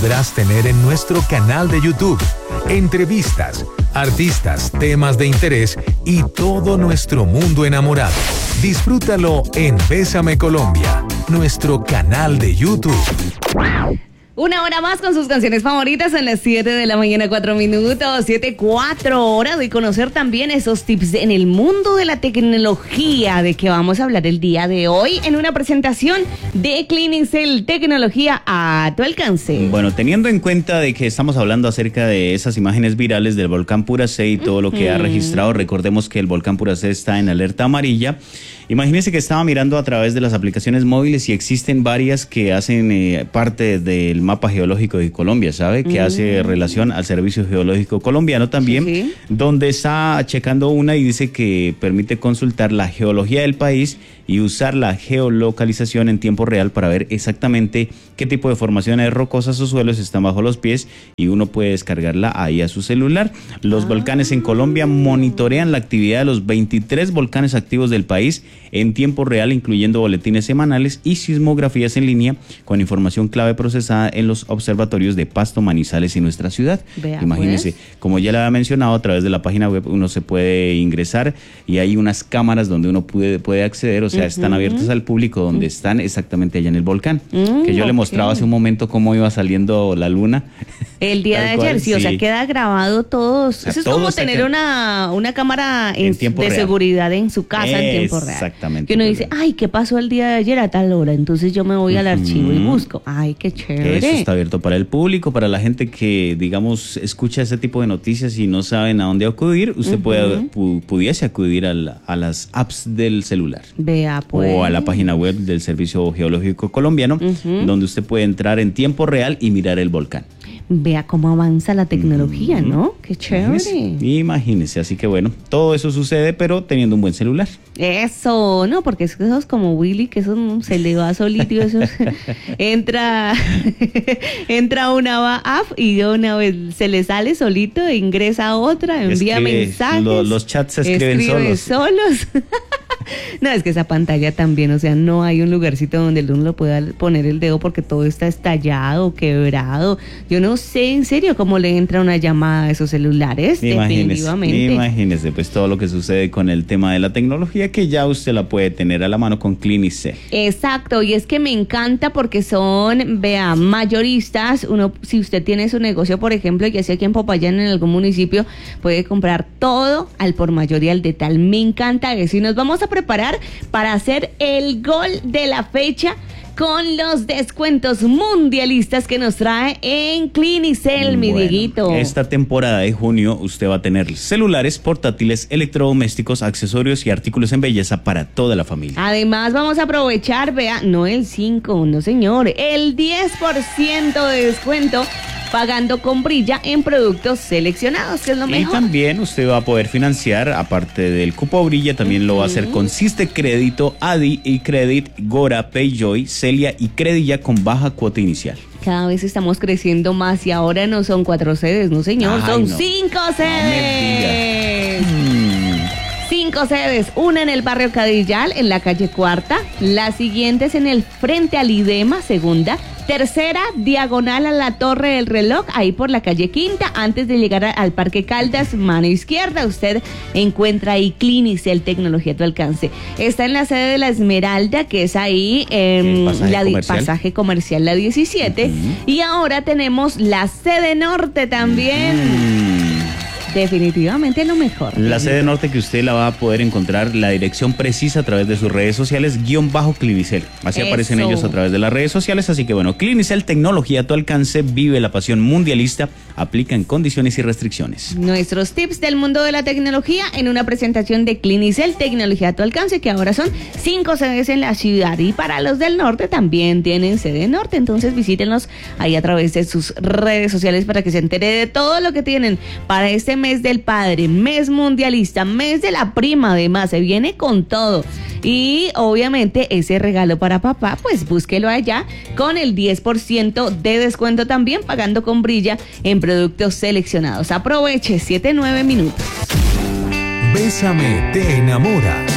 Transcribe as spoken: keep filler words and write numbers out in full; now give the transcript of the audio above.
podrás tener en nuestro canal de YouTube. Entrevistas, artistas, temas de interés y todo nuestro mundo enamorado. Disfrútalo en Bésame Colombia, nuestro canal de YouTube. Una hora más con sus canciones favoritas en las siete de la mañana, cuatro minutos, siete, cuatro horas de conocer también esos tips en el mundo de la tecnología de que vamos a hablar el día de hoy en una presentación de Clinicel, tecnología a tu alcance. Bueno, teniendo en cuenta de que estamos hablando acerca de esas imágenes virales del volcán Puracé y todo lo que ha registrado, recordemos que el volcán Puracé está en alerta amarilla. Imagínense que estaba mirando a través de las aplicaciones móviles y existen varias que hacen eh, parte del mapa geológico de Colombia, ¿sabe? Que mm. hace relación al Servicio Geológico Colombiano también, sí, sí. donde está checando una y dice que permite consultar la geología del país y usar la geolocalización en tiempo real para ver exactamente qué tipo de formaciones rocosas o suelos están bajo los pies y uno puede descargarla ahí a su celular. Los ah. volcanes en Colombia monitorean la actividad de los veintitrés volcanes activos del país en tiempo real, incluyendo boletines semanales y sismografías en línea con información clave procesada en los observatorios de Pasto, Manizales y nuestra ciudad. Vea, imagínense, pues. Como ya le había mencionado, a través de la página web uno se puede ingresar y hay unas cámaras donde uno puede, puede acceder, o sea, uh-huh. están abiertas al público, donde uh-huh. están exactamente allá en el volcán. Uh-huh. Que yo okay. le mostraba hace un momento cómo iba saliendo la luna. El día de ayer, cual, sí, sí, o sea, queda grabado todo. O sea, eso es como tener que... una, una cámara en, en tiempo de real. Seguridad en su casa en tiempo real. Exactamente. Que uno dice, ay, ¿qué pasó el día de ayer a tal hora? Entonces yo me voy uh-huh. al archivo y busco. Ay, qué chévere. Eso está abierto para el público, para la gente que, digamos, escucha ese tipo de noticias y no saben a dónde acudir. Usted uh-huh. puede, pu- pudiese acudir a, la, a las apps del celular. Vea, pues. O a la página web del Servicio Geológico Colombiano, uh-huh. donde usted puede entrar en tiempo real y mirar el volcán. Vea cómo avanza la tecnología, mm-hmm. ¿no? Qué chévere. Imagínese, imagínese, así que bueno, todo eso sucede, pero teniendo un buen celular. Eso, no, porque eso es como Willy, que eso se le va solito, eso es, entra, entra una app y de una vez se le sale solito, ingresa a otra, envía Escribe, mensajes. Lo, los chats se escriben escribe solos. solos. No, es que esa pantalla también, o sea, no hay un lugarcito donde uno lo pueda poner el dedo porque todo está estallado, quebrado. Yo no sé, en serio, cómo le entra una llamada a esos celulares, imagínese, definitivamente. Imagínese, pues todo lo que sucede con el tema de la tecnología, que ya usted la puede tener a la mano con Clinicel. Exacto, y es que me encanta porque son, vea, mayoristas. Uno, si usted tiene su negocio, por ejemplo, ya sea aquí en Popayán, en algún municipio, puede comprar todo al por mayor y al de tal. Me encanta eso. Y nos vamos a preparar para hacer el gol de la fecha con los descuentos mundialistas que nos trae en Clinicel, mi bueno, Dieguito. Esta temporada de junio usted va a tener celulares, portátiles, electrodomésticos, accesorios y artículos en belleza para toda la familia. Además vamos a aprovechar, vea, no el cinco, no señor, el diez por ciento de descuento pagando con Brilla en productos seleccionados, que es lo mejor. Y también usted va a poder financiar, aparte del cupo Brilla, también uh-huh. lo va a hacer con Siste Crédito, Adi y Credit, Gora, Payjoy, Celia y Credilla con baja cuota inicial. Cada vez estamos creciendo más y ahora no son cuatro sedes, no señor, Ay, son no. cinco sedes. No Cinco sedes, una en el barrio Cadillal, en la calle Cuarta, la siguiente es en el frente al IDEMA, segunda, tercera, diagonal a la Torre del Reloj, ahí por la calle Quinta, antes de llegar al Parque Caldas, mano izquierda, usted encuentra ahí Clinicel, tecnología a tu alcance. Está en la sede de la Esmeralda, que es ahí en pasaje la comercial. pasaje comercial, la diecisiete, uh-huh. y ahora tenemos la sede norte también. Uh-huh. Definitivamente lo mejor. La sede norte, que usted la va a poder encontrar la dirección precisa a través de sus redes sociales, guión bajo Clinicel. Así Eso. aparecen ellos a través de las redes sociales. Así que bueno, Clinicel, tecnología a tu alcance, vive la pasión mundialista, aplica en condiciones y restricciones. Nuestros tips del mundo de la tecnología en una presentación de Clinicel, tecnología a tu alcance, que ahora son cinco sedes en la ciudad. Y para los del norte también tienen sede norte. Entonces visítenlos ahí a través de sus redes sociales para que se entere de todo lo que tienen para este mes del padre, mes mundialista, mes de la prima. Además se viene con todo y obviamente ese regalo para papá, pues búsquelo allá con el diez por ciento de descuento también pagando con Brilla en productos seleccionados. Aproveche, siete nueve minutos. Bésame te enamora.